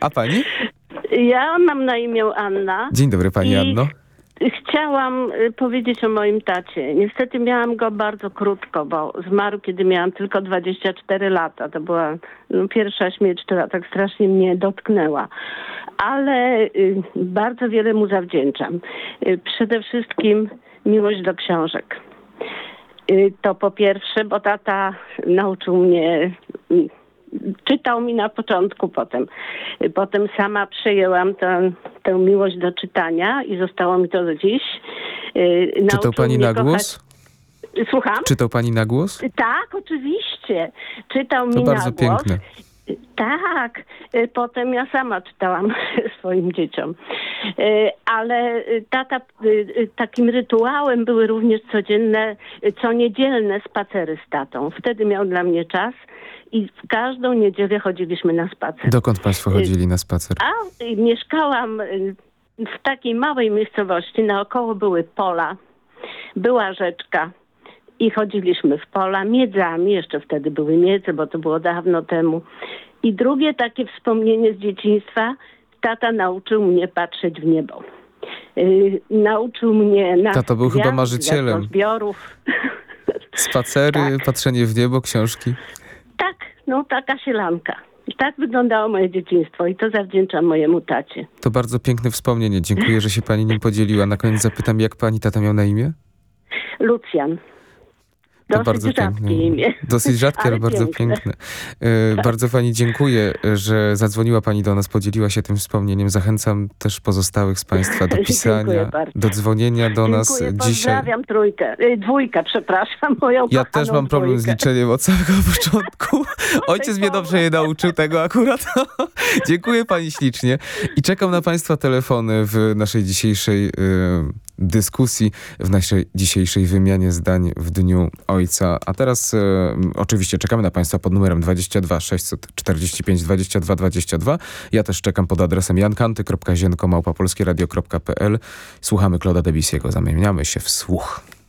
A pani? Ja mam na imię Anna. Dzień dobry, pani Anno. Chciałam powiedzieć o moim tacie. Niestety miałam go bardzo krótko, bo zmarł, kiedy miałam tylko 24 lata. To była pierwsza śmierć, która tak strasznie mnie dotknęła. Ale bardzo wiele mu zawdzięczam. Przede wszystkim miłość do książek. To po pierwsze, bo tata nauczył mnie... Czytał mi na początku, potem sama przejęłam tę miłość do czytania i zostało mi to do dziś. Czytał pani na głos? Słucham? Czytał pani na głos? Tak, oczywiście. Czytał mi To na bardzo głos. piękne. Tak, potem ja sama czytałam swoim dzieciom. Ale tata, takim rytuałem były również co niedzielne spacery z tatą. Wtedy miał dla mnie czas i w każdą niedzielę chodziliśmy na spacer. Dokąd państwo chodzili na spacer? Mieszkałam w takiej małej miejscowości, naokoło były pola, była rzeczka. I chodziliśmy w pola miedzami, jeszcze wtedy były miedze, bo to było dawno temu. I drugie takie wspomnienie z dzieciństwa, tata nauczył mnie patrzeć w niebo. Nauczył mnie na Tato był chyba marzycielem. Zbiorów. Spacery, Tak. Patrzenie w niebo, książki. Tak, taka sielanka. I tak wyglądało moje dzieciństwo i to zawdzięczam mojemu tacie. To bardzo piękne wspomnienie. Dziękuję, że się pani nim podzieliła. Na koniec zapytam, jak pani tata miał na imię? Lucjan. To Dosyć bardzo rzadkie piękne imię. Dosyć rzadkie, ale bardzo piękne. Bardzo pani dziękuję, że zadzwoniła pani do nas, podzieliła się tym wspomnieniem. Zachęcam też pozostałych z państwa do pisania, do dzwonienia do nas. Dziękuję, Dzisiaj. pozdrawiam dwójkę, przepraszam, moją Ja kochaną też mam problem z dwójkę. liczeniem od samego początku. Ojciec mnie dobrze nie nauczył tego akurat. Dziękuję pani ślicznie i czekam na państwa telefony w naszej dzisiejszej dyskusji, w naszej dzisiejszej wymianie zdań w Dniu Ojca. A teraz oczywiście czekamy na państwa pod numerem 22 645 22 22. Ja też czekam pod adresem jankanty.zienko@polskieradio.pl. Słuchamy Claude'a Debussy'ego. Zamieniamy się w słuch.